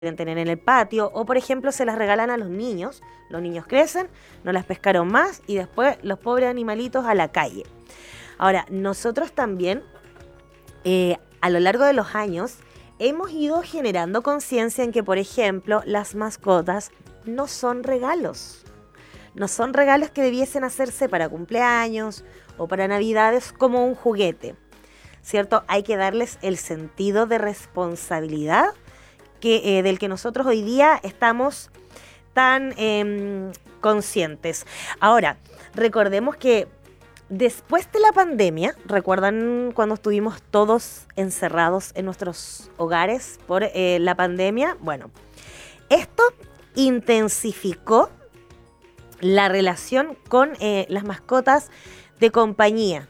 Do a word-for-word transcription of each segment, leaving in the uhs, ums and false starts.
quieren tener en el patio, o por ejemplo se las regalan a los niños, los niños crecen, no las pescaron más y después los pobres animalitos a la calle. Ahora, nosotros también, eh, a lo largo de los años, hemos ido generando conciencia en que, por ejemplo, las mascotas no son regalos. No son regalos que debiesen hacerse para cumpleaños o para navidades como un juguete, ¿cierto? Hay que darles el sentido de responsabilidad que, eh, del que nosotros hoy día estamos tan eh, conscientes. Ahora, recordemos que después de la pandemia, ¿recuerdan cuando estuvimos todos encerrados en nuestros hogares por eh, la pandemia? Bueno, esto intensificó la relación con eh, las mascotas de compañía.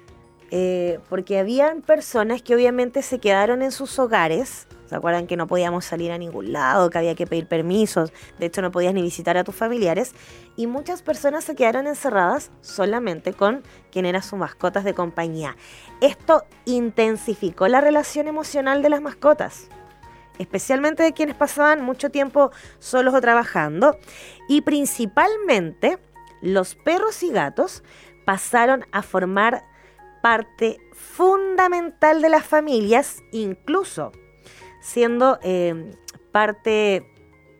Eh, porque habían personas que obviamente se quedaron en sus hogares. ¿Se acuerdan que no podíamos salir a ningún lado, que había que pedir permisos? De hecho, no podías ni visitar a tus familiares. Y muchas personas se quedaron encerradas solamente con quien eran sus mascotas de compañía. Esto intensificó la relación emocional de las mascotas, especialmente de quienes pasaban mucho tiempo solos o trabajando. Y principalmente, los perros y gatos pasaron a formar parte fundamental de las familias, incluso siendo eh, parte,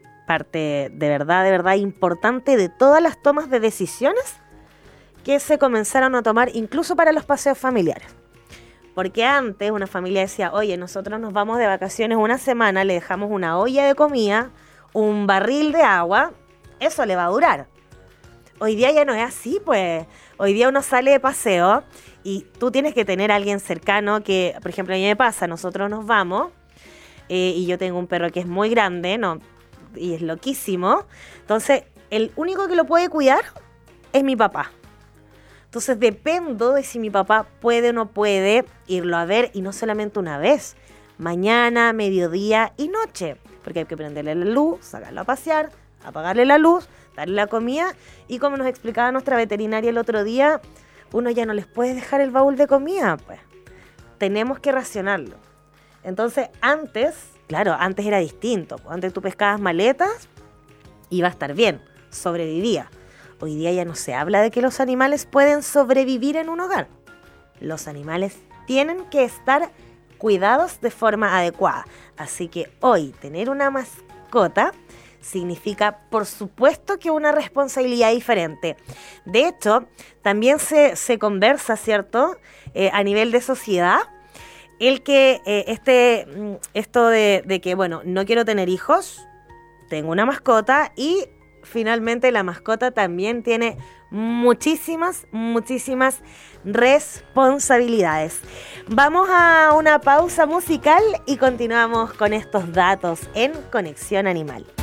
parte de verdad, de verdad importante de todas las tomas de decisiones que se comenzaron a tomar incluso para los paseos familiares. Porque antes una familia decía, oye, nosotros nos vamos de vacaciones una semana, le dejamos una olla de comida, un barril de agua, eso le va a durar. Hoy día ya no es así, pues. Hoy día uno sale de paseo y tú tienes que tener a alguien cercano que, por ejemplo, a mí me pasa, nosotros nos vamos eh, y yo tengo un perro que es muy grande, ¿no? Y es loquísimo. Entonces, el único que lo puede cuidar es mi papá. Entonces, dependo de si mi papá puede o no puede irlo a ver, y no solamente una vez, mañana, mediodía y noche, porque hay que prenderle la luz, sacarlo a pasear, apagarle la luz, darle la comida, y como nos explicaba nuestra veterinaria el otro día, uno ya no les puede dejar el baúl de comida, pues tenemos que racionarlo. Entonces antes, claro, antes era distinto, antes tú pescabas maletas, iba a estar bien, sobrevivía. Hoy día ya no se habla de que los animales pueden sobrevivir en un hogar. Los animales tienen que estar cuidados de forma adecuada. Así que hoy tener una mascota significa, por supuesto, que una responsabilidad diferente. De hecho, también se, se conversa, ¿cierto?, eh, a nivel de sociedad, el que eh, este, esto de, de que, bueno, no quiero tener hijos, tengo una mascota, y finalmente la mascota también tiene muchísimas, muchísimas responsabilidades. Vamos a una pausa musical y continuamos con estos datos en Conexión Animal.